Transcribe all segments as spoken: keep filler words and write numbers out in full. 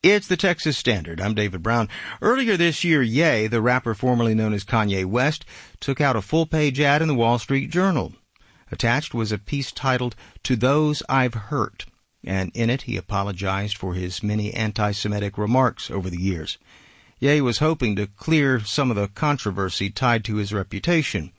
It's the Texas Standard. I'm David Brown. Earlier this year, Ye, the rapper formerly known as Kanye West, took out a full-page ad in the Wall Street Journal. Attached was a piece titled, "To Those I've Hurt," and in it he apologized for his many anti-Semitic remarks over the years. Ye was hoping to clear some of the controversy tied to his reputation.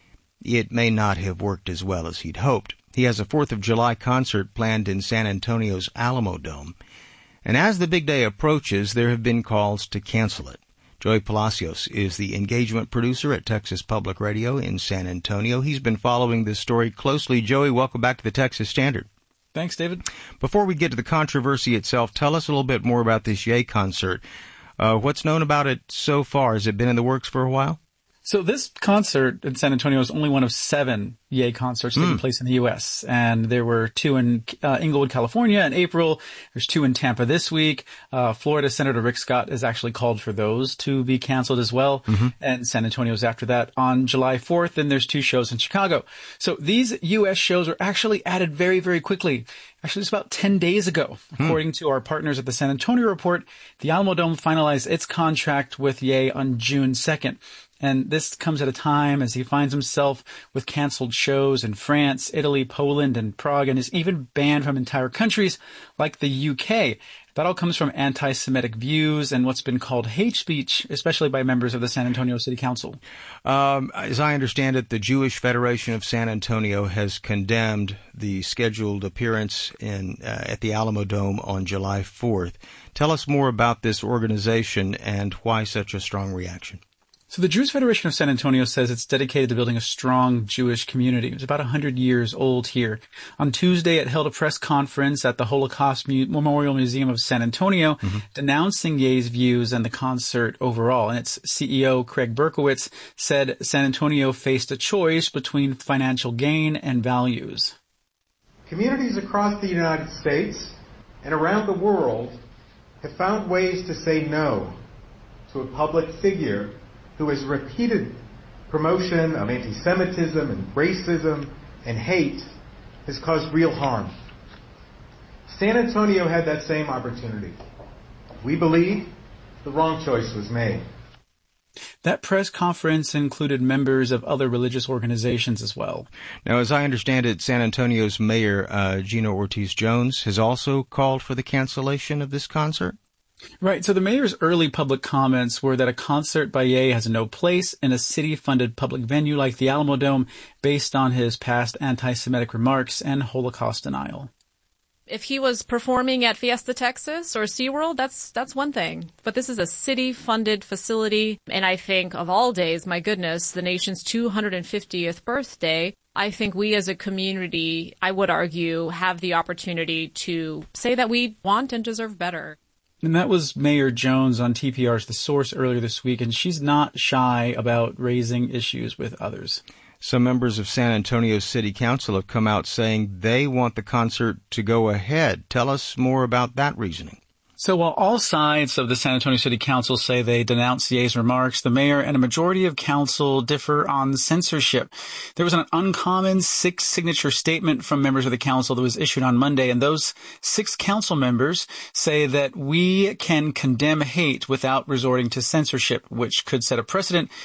It may not have worked as well as he'd hoped. He has a fourth of July concert planned in San Antonio's Alamodome. And as the big day approaches, there have been calls to cancel it. Joey Palacios is the engagement producer at Texas Public Radio in San Antonio. He's been following this story closely. Joey, welcome back to the Texas Standard. Thanks, David. Before we get to the controversy itself, tell us a little bit more about this Ye concert. Uh, what's known about it so far? Has it been in the works for a while? So this concert in San Antonio is only one of seven Ye concerts taking mm. place in the U S And there were two in uh, Inglewood, California in April. There's two in Tampa this week. Uh, Florida Senator Rick Scott has actually called for those to be canceled as well. Mm-hmm. And San Antonio's after that on July fourth. And there's two shows in Chicago. So these U S shows were actually added very, very quickly. Actually, it's about ten days ago. Hmm. According to our partners at the San Antonio Report, the Alamodome finalized its contract with Ye on June second. And this comes at a time as he finds himself with canceled shows in France, Italy, Poland, and Prague, and is even banned from entire countries like the U K. That all comes from anti-Semitic views and what's been called hate speech, especially by members of the San Antonio City Council. Um, as I understand it, the Jewish Federation of San Antonio has condemned the scheduled appearance in uh, at the Alamodome on July fourth. Tell us more about this organization and why such a strong reaction. So the Jewish Federation of San Antonio says it's dedicated to building a strong Jewish community. It's about one hundred years old here. On Tuesday, it held a press conference at the Holocaust Mu- Memorial Museum of San Antonio, mm-hmm. denouncing Ye's views and the concert overall. And its C E O, Craig Berkowitz, said San Antonio faced a choice between financial gain and values. Communities across the United States and around the world have found ways to say no to a public figure who has repeated promotion of anti-Semitism and racism and hate has caused real harm. San Antonio had that same opportunity. We believe the wrong choice was made. That press conference included members of other religious organizations as well. Now, as I understand it, San Antonio's mayor, uh, Gina Ortiz-Jones, has also called for the cancellation of this concert? Right. So the mayor's early public comments were that a concert by Ye has no place in a city-funded public venue like the Alamodome based on his past anti-Semitic remarks and Holocaust denial. If he was performing at Fiesta Texas or SeaWorld, that's that's one thing. But this is a city-funded facility, and I think of all days, my goodness, the nation's two hundred fiftieth birthday, I think we as a community, I would argue, have the opportunity to say that we want and deserve better. And that was Mayor Jones on T P R's The Source earlier this week, and she's not shy about raising issues with others. Some members of San Antonio City Council have come out saying they want the concert to go ahead. Tell us more about that reasoning. So while all sides of the San Antonio City Council say they denounce Ye's remarks, the mayor and a majority of council differ on censorship. There was an uncommon six-signature statement from members of the council that was issued on Monday, and those six council members say that we can condemn hate without resorting to censorship, which could set a precedent